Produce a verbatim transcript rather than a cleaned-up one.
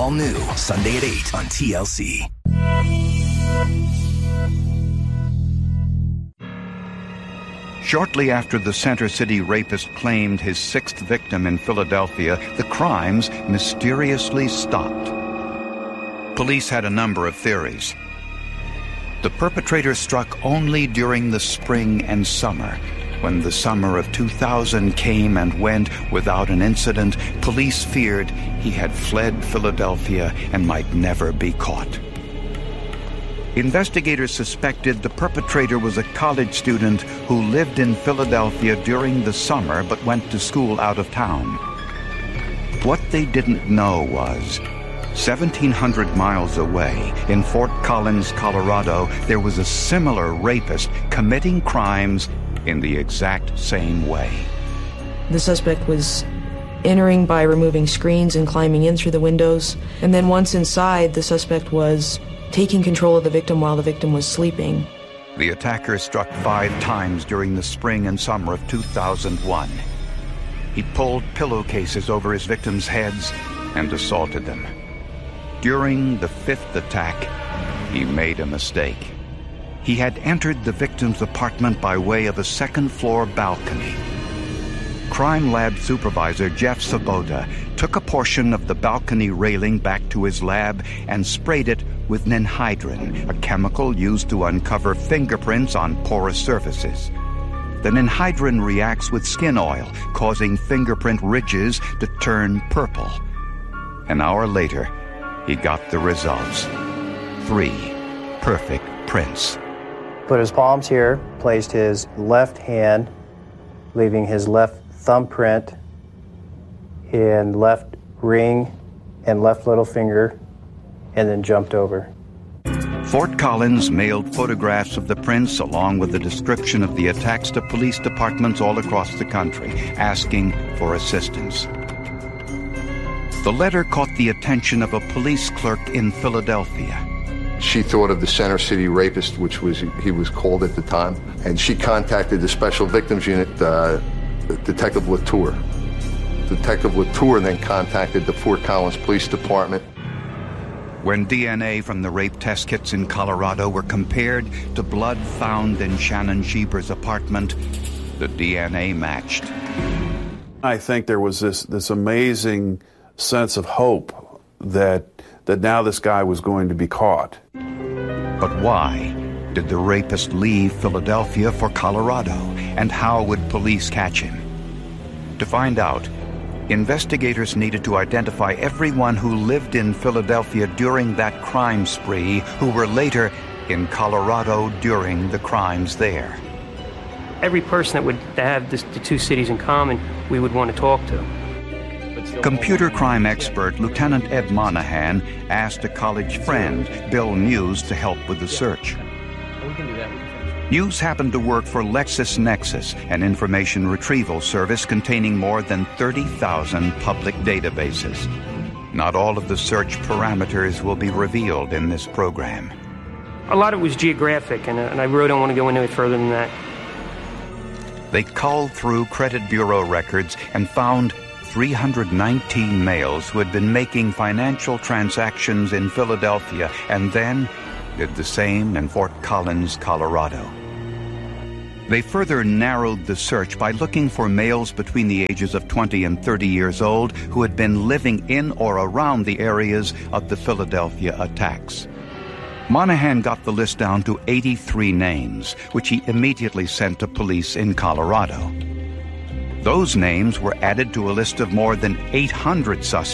All new Sunday at eight on T L C. Shortly after the Center City rapist claimed his sixth victim in Philadelphia, the crimes mysteriously stopped. Police had a number of theories. The perpetrator struck only during the spring and summer. When the summer of two thousand came and went without an incident, police feared he had fled Philadelphia and might never be caught. Investigators suspected the perpetrator was a college student who lived in Philadelphia during the summer but went to school out of town. What they didn't know was, seventeen hundred miles away, in Fort Collins, Colorado, there was a similar rapist committing crimes in the exact same way. The suspect was entering by removing screens and climbing in through the windows. And then once inside, the suspect was taking control of the victim while the victim was sleeping. The attacker struck five times during the spring and summer of two thousand one. He pulled pillowcases over his victims' heads and assaulted them. During the fifth attack, he made a mistake. He had entered the victim's apartment by way of a second-floor balcony. Crime Lab Supervisor Jeff Sabota took a portion of the balcony railing back to his lab and sprayed it with ninhydrin, a chemical used to uncover fingerprints on porous surfaces. The ninhydrin reacts with skin oil, causing fingerprint ridges to turn purple. An hour later, he got the results. Three perfect prints. Put his palms here, placed his left hand, leaving his left thumbprint in left ring and left little finger, and then jumped over. Fort Collins mailed photographs of the prints along with a description of the attacks to police departments all across the country, asking for assistance. The letter caught the attention of a police clerk in Philadelphia. She thought of the Center City rapist, which was he was called at the time, and she contacted the Special Victims Unit, uh, Detective Latour. Detective Latour then contacted the Fort Collins Police Department. When D N A from the rape test kits in Colorado were compared to blood found in Shannon Schieber's apartment, the D N A matched. I think there was this, this amazing sense of hope that that now this guy was going to be caught. But why did the rapist leave Philadelphia for Colorado, and how would police catch him? To find out, investigators needed to identify everyone who lived in Philadelphia during that crime spree, who were later in Colorado during the crimes there. Every person that would have this, the two cities in common, we would want to talk to. Computer crime expert Lieutenant Ed Monahan asked a college friend, Bill News, to help with the search. News happened to work for LexisNexis, an information retrieval service containing more than thirty thousand public databases. Not all of the search parameters will be revealed in this program. A lot of it was geographic, and, uh, and I really don't want to go into it further than that. They culled through credit bureau records and found three hundred nineteen males who had been making financial transactions in Philadelphia and then did the same in Fort Collins, Colorado. They further narrowed the search by looking for males between the ages of twenty and thirty years old who had been living in or around the areas of the Philadelphia attacks. Monahan got the list down to eighty-three names, which he immediately sent to police in Colorado. Those names were added to a list of more than eight hundred suspects